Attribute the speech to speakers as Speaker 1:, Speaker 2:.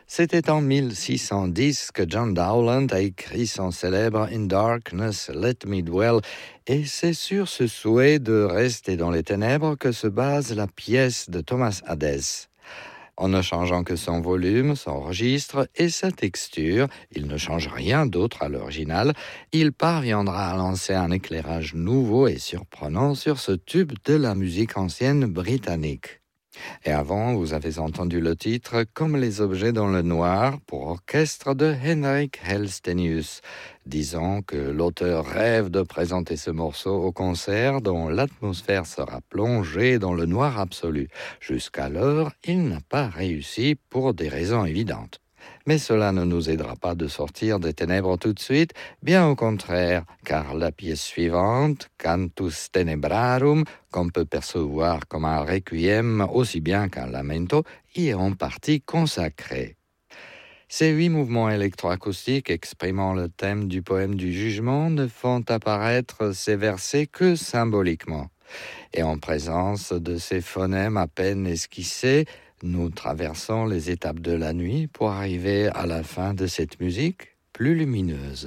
Speaker 1: C'était en 1610 que John Dowland a écrit son célèbre In Darkness, Let Me Dwell, et c'est sur ce souhait de rester dans les ténèbres que se base la pièce de Thomas Hadès. En ne changeant que son volume, son registre et sa texture, il ne change rien d'autre à l'original, il parviendra à lancer un éclairage nouveau et surprenant sur ce tube de la musique ancienne britannique. Et avant, vous avez entendu le titre « Comme les objets dans le noir » pour orchestre de Henrik Helstenius. Disons que l'auteur rêve de présenter ce morceau au concert dont l'atmosphère sera plongée dans le noir absolu. Jusqu'alors, il n'a pas réussi pour des raisons évidentes. Mais cela ne nous aidera pas de sortir des ténèbres tout de suite, bien au contraire, car la pièce suivante, Cantus Tenebrarum, qu'on peut percevoir comme un requiem aussi bien qu'un lamento, y est en partie consacrée. Ces 8 mouvements électroacoustiques exprimant le thème du poème du jugement ne font apparaître ces versets que symboliquement. Et en présence de ces phonèmes à peine esquissés, nous traversons les étapes de la nuit pour arriver à la fin de cette musique plus lumineuse.